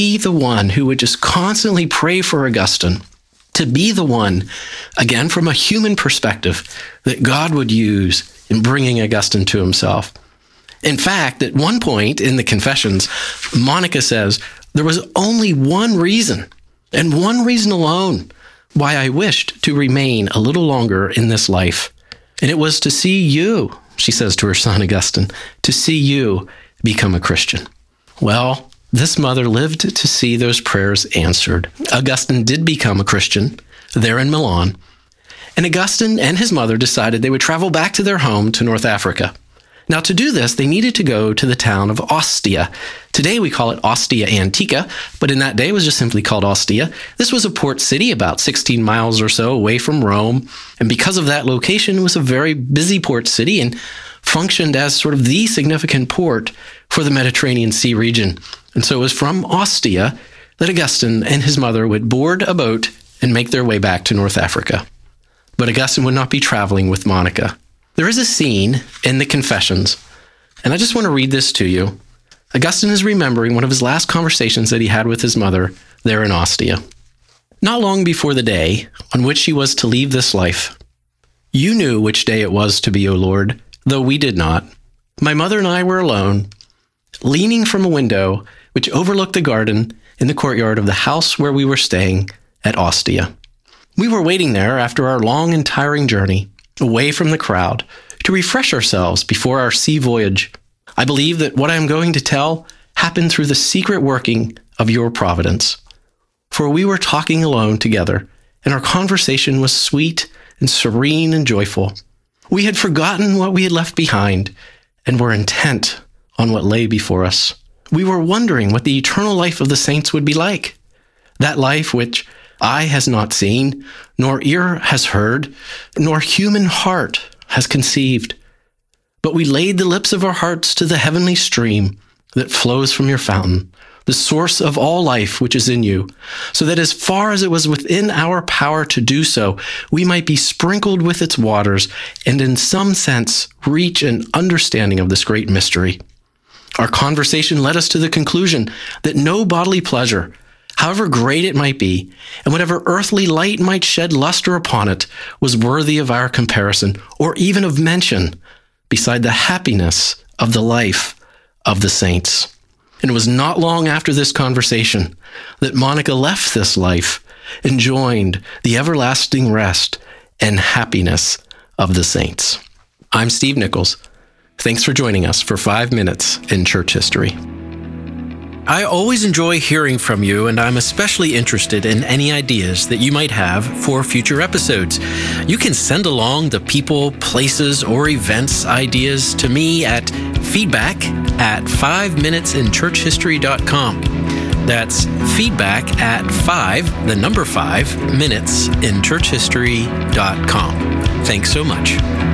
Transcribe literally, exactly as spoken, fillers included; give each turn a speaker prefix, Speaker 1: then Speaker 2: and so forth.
Speaker 1: be the one who would just constantly pray for Augustine, to be the one, again, from a human perspective, that God would use in bringing Augustine to himself. In fact, at one point in the Confessions, Monica says, there was only one reason, and one reason alone, why I wished to remain a little longer in this life. And it was to see you, she says to her son Augustine, to see you become a Christian. Well, this mother lived to see those prayers answered. Augustine did become a Christian there in Milan, and Augustine and his mother decided they would travel back to their home to North Africa. Now, to do this, they needed to go to the town of Ostia. Today, we call it Ostia Antica, but in that day, it was just simply called Ostia. This was a port city about sixteen miles or so away from Rome, and because of that location, it was a very busy port city and functioned as sort of the significant port for the Mediterranean Sea region. And so it was from Ostia that Augustine and his mother would board a boat and make their way back to North Africa. But Augustine would not be traveling with Monica. There is a scene in the Confessions, and I just want to read this to you. Augustine is remembering one of his last conversations that he had with his mother there in Ostia. Not long before the day on which she was to leave this life, you knew which day it was to be, O Lord, though we did not. My mother and I were alone, leaning from a window which overlooked the garden in the courtyard of the house where we were staying at Ostia. We were waiting there after our long and tiring journey, away from the crowd, to refresh ourselves before our sea voyage. I believe that what I am going to tell happened through the secret working of your providence. For we were talking alone together, and our conversation was sweet and serene and joyful. We had forgotten what we had left behind, and were intent on what lay before us. We were wondering what the eternal life of the saints would be like, that life which eye has not seen, nor ear has heard, nor human heart has conceived. But we laid the lips of our hearts to the heavenly stream that flows from your fountain, the source of all life which is in you, so that as far as it was within our power to do so, we might be sprinkled with its waters and in some sense reach an understanding of this great mystery. Our conversation led us to the conclusion that no bodily pleasure, however great it might be, and whatever earthly light might shed luster upon it, was worthy of our comparison, or even of mention, beside the happiness of the life of the saints. And it was not long after this conversation that Monica left this life and joined the everlasting rest and happiness of the saints. I'm Steve Nichols. Thanks for joining us for five minutes in church history. I always enjoy hearing from you, and I'm especially interested in any ideas that you might have for future episodes. You can send along the people, places, or events ideas to me at feedback at five minutes in church history dot com. That's feedback at five, the number five, minutes in church history dot com. Thanks so much.